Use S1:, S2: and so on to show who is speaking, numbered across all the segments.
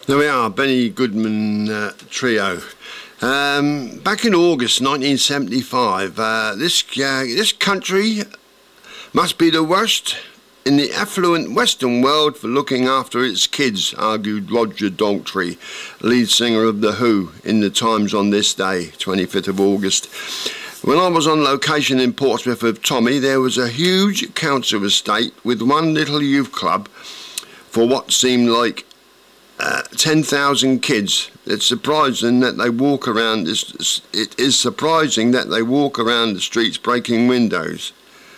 S1: There we are, Benny Goodman Trio. Back in August 1975, this country must be the worst in the affluent Western world for looking after its kids, argued Roger Daltrey, lead singer of The Who, in the Times on this day, 25th of August. When I was on location in Portsmouth with Tommy, there was a huge council estate with one little youth club for what seemed like 10,000 kids. It's surprising that they walk around. It is surprising that they walk around the streets breaking windows.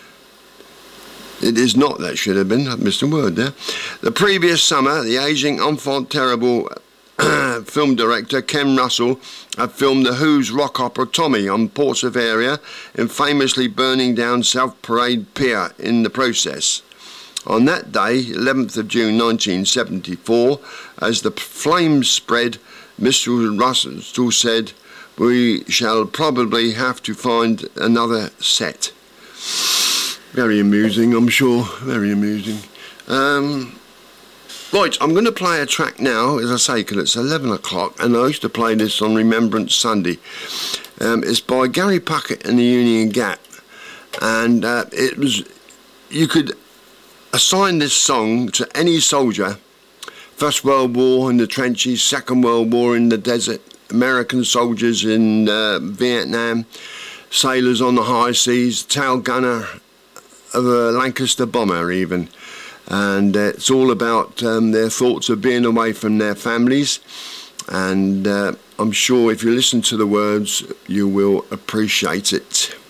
S1: It is not. That should have been. I've missed a word there. The previous summer, the ageing enfant terrible film director Ken Russell had filmed The Who's rock opera Tommy on Portsmouth area and famously burning down South Parade Pier in the process. On that day, 11th of June 1974, as the flames spread, Mr. Russell said, "We shall probably have to find another set." Very amusing, I'm sure. Very amusing. Right, I'm going to play a track now, as I say, because it's 11 o'clock, and I used to play this on Remembrance Sunday. It's by Gary Puckett and the Union Gap, and you could assign this song to any soldier. First World War in the trenches, Second World War in the desert, American soldiers in Vietnam, sailors on the high seas, tail gunner of a Lancaster bomber even. And it's all about their thoughts of being away from their families. And I'm sure if you listen to the words, you will appreciate it.